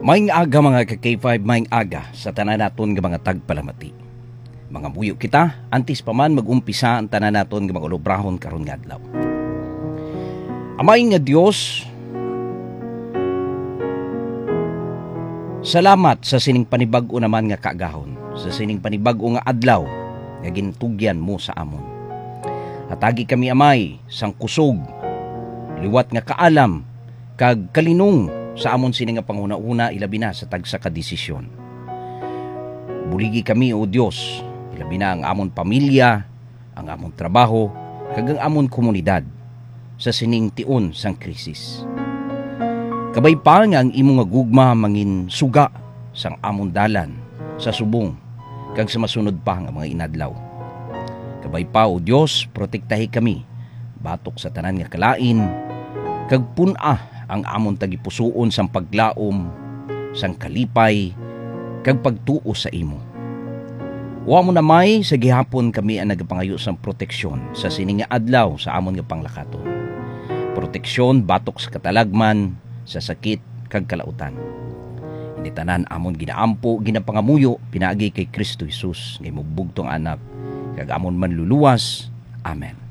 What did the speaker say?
Maing aga mga ka-K5, maing aga sa tanan naton nga mga tagpalamati. Mga buyo kita, antes pa man mag-umpisa ang tanan naton nga mga ulubrahon karon nga adlaw. Amay nga Dios, salamat sa sining panibag-o naman nga kaagahon, sa sining panibag-o nga adlaw nga gintugyan mo sa amon. Atagi kami amay sang kusog, liwat nga kaalam, kag kalinong sa amon sini nga panguna-una ilabi na sa tagsa ka desisyon. Buligi kami o Dios, ilabi na ang amon pamilya, ang amon trabaho, kag ang amon komunidad sa sining tion sang krisis. Kabay pa nga ang imong nga gugma mangin suga sang amon dalan sa subong kag sa masunod pa nga mga inadlaw. Kabay pa o Dios, protektahi kami batok sa tanan nga kalain kag pun-a ang amon tagipusoon sang paglaom, sang kalipay, kag pagtuo sa imo. Wa mo na may sa gihapon kami ang nagapangayo sang proteksyon sa sining nga adlaw sa amon nga panglakaton. Proteksyon batok sa katalagman, sa sakit, kag kalautan. Hindi tanan amon ginaampo, ginapangamuyo, pinaagi kay Kristo Jesus, ngay mubugtong anak, kag amon manluluwas. Amen.